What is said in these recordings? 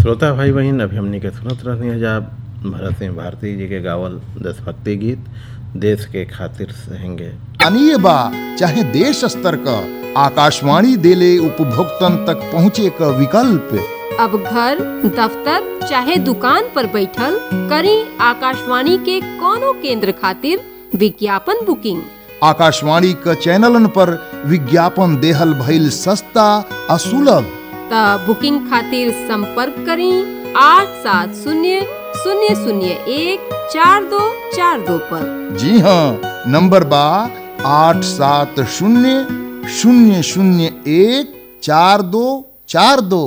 श्रोता भाई बहन, अभी हमने के सुनत रहनी है जा भरत सिंह भारती जी के गावल देशभक्ति गीत देश के खातिर सहेंगे। स्थानीय बा चाहे देश स्तर का, आकाशवाणी देले उपभोक्तन तक पहुँचे का विकल्प। अब घर दफ्तर चाहे दुकान पर बैठल करी आकाशवाणी के कोनो केंद्र खातिर विज्ञापन बुकिंग। आकाशवाणी का चैनलन पर विज्ञापन देहल भइल सस्ता और सुलभ। त बुकिंग खातिर संपर्क करी 8700014242 पर। जी हाँ, नंबर बा 8700014242।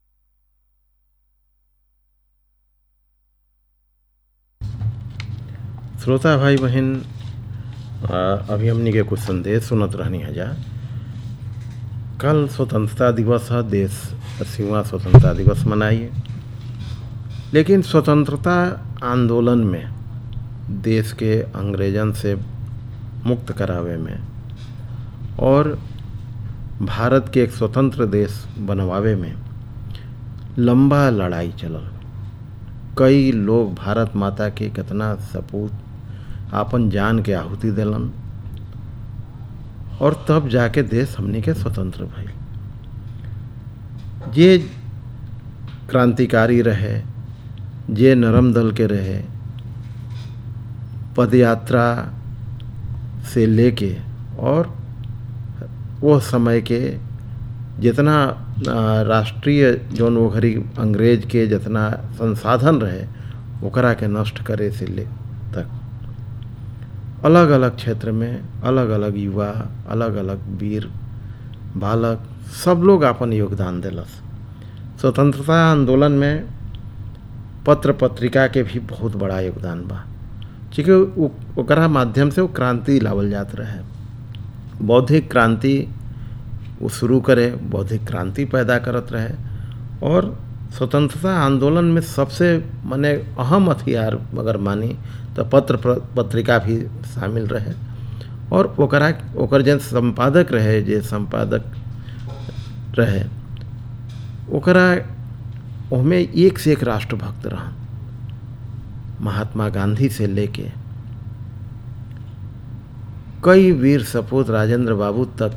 श्रोता भाई बहन, अभी हमने के कुछ संदेश सुनत रहनी है जा। कल स्वतंत्रता दिवस है, देश 80वां स्वतंत्रता दिवस मनाइए। लेकिन स्वतंत्रता आंदोलन में देश के अंग्रेजन से मुक्त करावे में और भारत के एक स्वतंत्र देश बनवावे में लंबा लड़ाई चलल। कई लोग भारत माता के कितना सपूत आपन जान के आहुति दिलन और तब जाके देश हमने के स्वतंत्र भइल। जे क्रांतिकारी रहे, जे नरम दल के रहे, पदयात्रा से लेके और वो समय के जितना राष्ट्रीय जौन वो घड़ी अंग्रेज के जितना संसाधन रहे ओकरा के नष्ट करे से ले तक अलग अलग क्षेत्र में अलग अलग युवा, अलग अलग वीर बालक सब लोग अपन योगदान दिलस। स्वतंत्रता आंदोलन में पत्र पत्रिका के भी बहुत बड़ा योगदान बा, क्योंकि ओकरा माध्यम से वो क्रांति लावल जात रहे। बौद्धिक क्रांति वो शुरू करे, बौद्धिक क्रांति पैदा करत रहे। और स्वतंत्रता आंदोलन में सबसे माने अहम हथियार अगर मानी तो पत्र पत्रिका भी शामिल रहे। और ओकर जन संपादक रहे, जे संपादक रहे ओकरा ओहमे एक से एक राष्ट्रभक्त रहन। महात्मा गांधी से लेके कई वीर सपूत राजेंद्र बाबू तक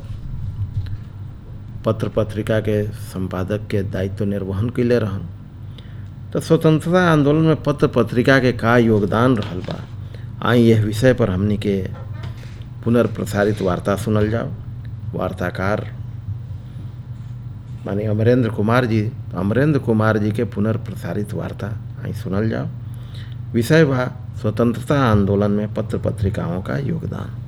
पत्र पत्रिका के संपादक के दायित्व निर्वहन कैले रहन। तो स्वतंत्रता आंदोलन में पत्र पत्रिका के का योगदान रहल बा, आई यह विषय पर हमनी के पुनर्प्रसारित वार्ता सुनल जाओ। वार्ताकार माने अमरेंद्र कुमार जी के पुनर्प्रसारित वार्ता आई सुनल जाओ। विषय बा स्वतंत्रता आंदोलन में पत्र पत्रिकाओं का योगदान।